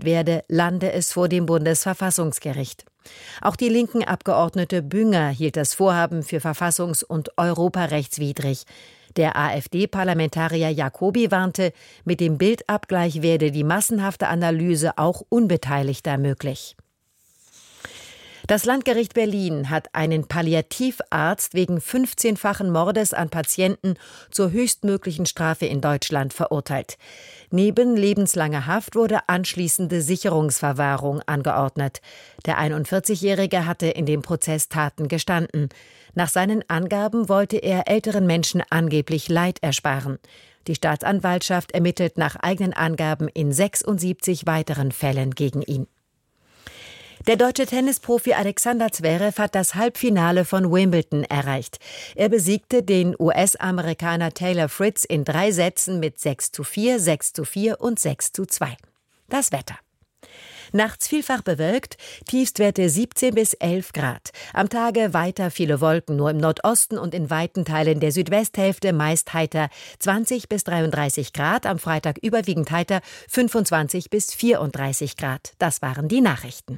verurteilt werde, lande es vor dem Bundesverfassungsgericht. Auch die linken Abgeordnete Bünger hielt das Vorhaben für verfassungs- und europarechtswidrig. Der AfD-Parlamentarier Jacobi warnte, mit dem Bildabgleich werde die massenhafte Analyse auch Unbeteiligter möglich. Das Landgericht Berlin hat einen Palliativarzt wegen 15-fachen Mordes an Patienten zur höchstmöglichen Strafe in Deutschland verurteilt. Neben lebenslanger Haft wurde anschließende Sicherungsverwahrung angeordnet. Der 41-Jährige hatte in dem Prozess Taten gestanden. Nach seinen Angaben wollte er älteren Menschen angeblich Leid ersparen. Die Staatsanwaltschaft ermittelt nach eigenen Angaben in 76 weiteren Fällen gegen ihn. Der deutsche Tennisprofi Alexander Zverev hat das Halbfinale von Wimbledon erreicht. Er besiegte den US-Amerikaner Taylor Fritz in 3 Sätzen mit 6:4, 6:4 und 6:2. Das Wetter. Nachts vielfach bewölkt, Tiefstwerte 17 bis 11 Grad. Am Tage weiter viele Wolken, nur im Nordosten und in weiten Teilen der Südwesthälfte meist heiter 20 bis 33 Grad. Am Freitag überwiegend heiter 25 bis 34 Grad. Das waren die Nachrichten.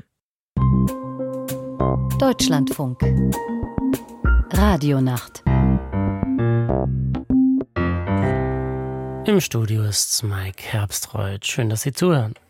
Deutschlandfunk Radionacht. Im Studio ist Mike Herbstreuth. Schön, dass Sie zuhören.